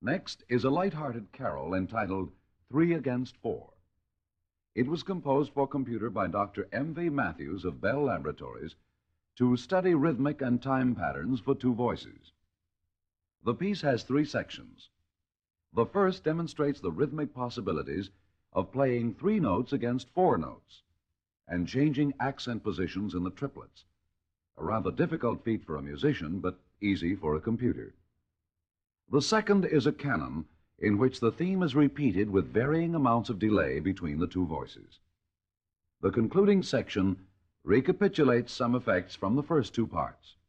Next is a light-hearted carol entitled Three Against Four. It was composed for computer by Dr. M.V. Matthews of Bell Laboratories to study rhythmic and time patterns for two voices. The piece has three sections. The first demonstrates the rhythmic possibilities of playing three notes against four notes and changing accent positions in the triplets. A rather difficult feat for a musician, but easy for a computer. The second is a canon in which the theme is repeated with varying amounts of delay between the two voices. The concluding section recapitulates some effects from the first two parts.